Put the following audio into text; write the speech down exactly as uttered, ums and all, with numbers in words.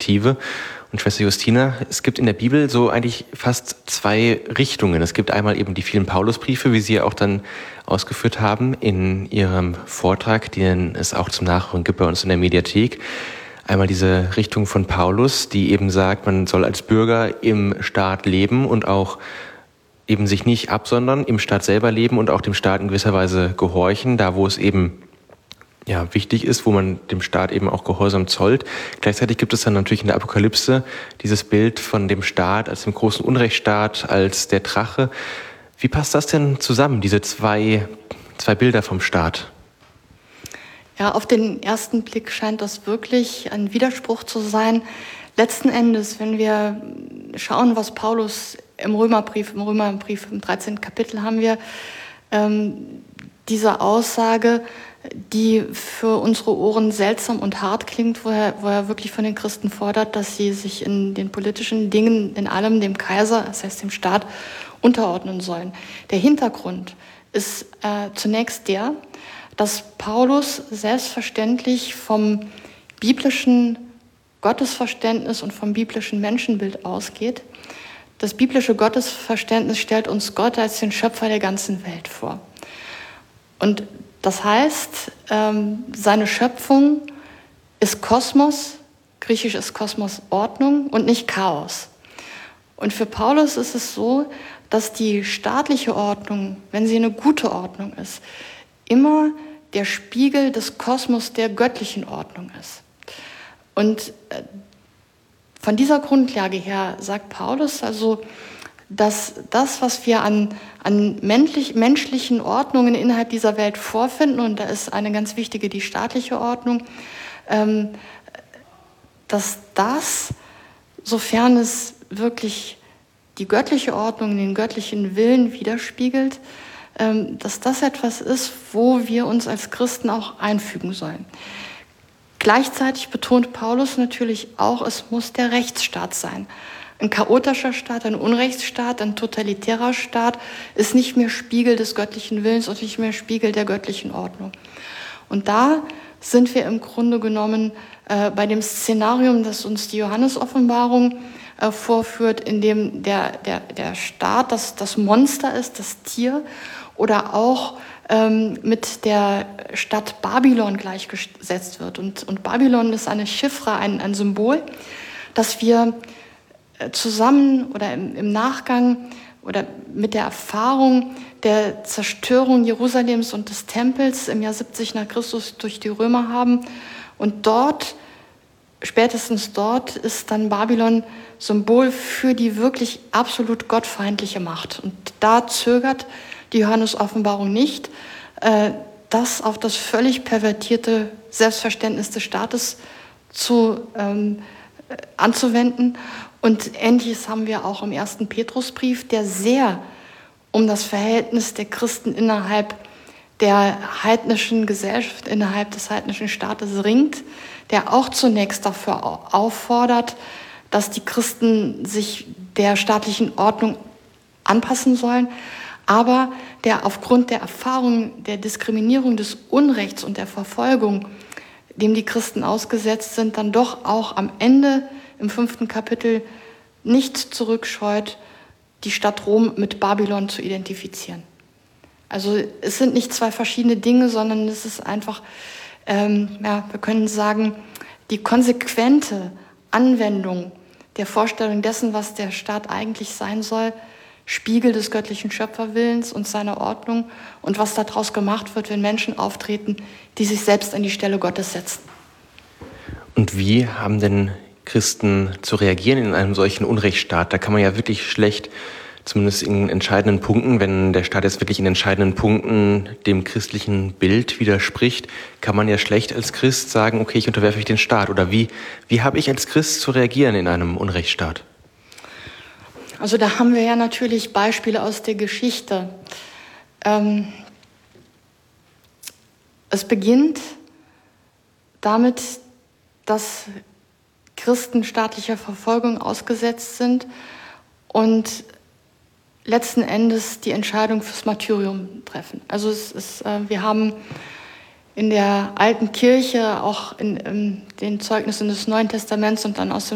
Perspektive. Und Schwester Justina, es gibt in der Bibel so eigentlich fast zwei Richtungen. Es gibt einmal eben die vielen Paulusbriefe, wie Sie ja auch dann ausgeführt haben in Ihrem Vortrag, den es auch zum Nachhören gibt bei uns in der Mediathek. Einmal diese Richtung von Paulus, die eben sagt, man soll als Bürger im Staat leben und auch eben sich nicht absondern, im Staat selber leben und auch dem Staat in gewisser Weise gehorchen, da wo es eben ja, wichtig ist, wo man dem Staat eben auch Gehorsam zollt. Gleichzeitig gibt es dann natürlich in der Apokalypse dieses Bild von dem Staat als dem großen Unrechtsstaat, als der Drache. Wie passt das denn zusammen, diese zwei, zwei Bilder vom Staat? Ja, auf den ersten Blick scheint das wirklich ein Widerspruch zu sein. Letzten Endes, wenn wir schauen, was Paulus im Römerbrief, im Römerbrief im dreizehnten Kapitel haben wir ähm, diese Aussage, die für unsere Ohren seltsam und hart klingt, wo er, wo er wirklich von den Christen fordert, dass sie sich in den politischen Dingen, in allem dem Kaiser, das heißt dem Staat, unterordnen sollen. Der Hintergrund ist äh, zunächst der, dass Paulus selbstverständlich vom biblischen Gottesverständnis und vom biblischen Menschenbild ausgeht. Das biblische Gottesverständnis stellt uns Gott als den Schöpfer der ganzen Welt vor. Und das heißt, ähm, seine Schöpfung ist Kosmos, griechisch ist Kosmos Ordnung und nicht Chaos. Und für Paulus ist es so, dass die staatliche Ordnung, wenn sie eine gute Ordnung ist, immer der Spiegel des Kosmos der göttlichen Ordnung ist. Und äh, von dieser Grundlage her sagt Paulus also, dass das, was wir an, an menschlich, menschlichen Ordnungen innerhalb dieser Welt vorfinden, und da ist eine ganz wichtige, die staatliche Ordnung, ähm, dass das, sofern es wirklich die göttliche Ordnung, den göttlichen Willen widerspiegelt, ähm, dass das etwas ist, wo wir uns als Christen auch einfügen sollen. Gleichzeitig betont Paulus natürlich auch, es muss der Rechtsstaat sein. Ein chaotischer Staat, ein Unrechtsstaat, ein totalitärer Staat ist nicht mehr Spiegel des göttlichen Willens und nicht mehr Spiegel der göttlichen Ordnung. Und da sind wir im Grunde genommen äh, bei dem Szenarium, das uns die Johannes-Offenbarung äh, vorführt, in dem der, der, der Staat das, das Monster ist, das Tier, oder auch ähm, mit der Stadt Babylon gleichgesetzt wird. Und, und Babylon ist eine Chiffre, ein, ein Symbol, das wir zusammen oder im, im Nachgang oder mit der Erfahrung der Zerstörung Jerusalems und des Tempels im Jahr siebzig nach Christus durch die Römer haben. Und dort, spätestens dort, ist dann Babylon Symbol für die wirklich absolut gottfeindliche Macht. Und da zögert die Johannes-Offenbarung nicht, äh, das auf das völlig pervertierte Selbstverständnis des Staates zu, ähm, anzuwenden. Und Ähnliches haben wir auch im ersten Petrusbrief, der sehr um das Verhältnis der Christen innerhalb der heidnischen Gesellschaft, innerhalb des heidnischen Staates ringt, der auch zunächst dafür auffordert, dass die Christen sich der staatlichen Ordnung anpassen sollen, aber der aufgrund der Erfahrung der Diskriminierung, des Unrechts und der Verfolgung, dem die Christen ausgesetzt sind, dann doch auch am Ende im fünften Kapitel nicht zurückscheut, die Stadt Rom mit Babylon zu identifizieren. Also es sind nicht zwei verschiedene Dinge, sondern es ist einfach, ähm, ja, wir können sagen, die konsequente Anwendung der Vorstellung dessen, was der Staat eigentlich sein soll, Spiegel des göttlichen Schöpferwillens und seiner Ordnung und was daraus gemacht wird, wenn Menschen auftreten, die sich selbst an die Stelle Gottes setzen. Und wie haben denn Christen zu reagieren in einem solchen Unrechtsstaat? Da kann man ja wirklich schlecht, zumindest in entscheidenden Punkten, wenn der Staat jetzt wirklich in entscheidenden Punkten dem christlichen Bild widerspricht, kann man ja schlecht als Christ sagen, okay, ich unterwerfe mich den Staat. Oder wie, wie habe ich als Christ zu reagieren in einem Unrechtsstaat? Also da haben wir ja natürlich Beispiele aus der Geschichte. Ähm, es beginnt damit, dass Christen staatlicher Verfolgung ausgesetzt sind und letzten Endes die Entscheidung fürs Martyrium treffen. Also es ist, äh, wir haben in der alten Kirche, auch in, in den Zeugnissen des Neuen Testaments und dann aus dem